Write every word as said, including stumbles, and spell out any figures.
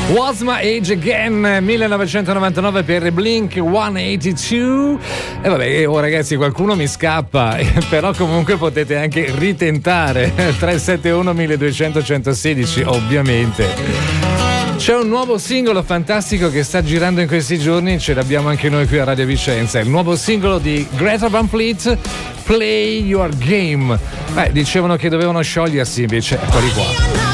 What's My Age Again, millenovecentonovantanove per Blink centottantadue. E vabbè, oh ragazzi, qualcuno mi scappa, però comunque potete anche ritentare. tre sette uno milleduecento centosedici, ovviamente. C'è un nuovo singolo fantastico che sta girando in questi giorni, ce l'abbiamo anche noi qui a Radio Vicenza. Il nuovo singolo di Greta Van Fleet, Play Your Game. Beh, dicevano che dovevano sciogliersi, invece eccoli qua.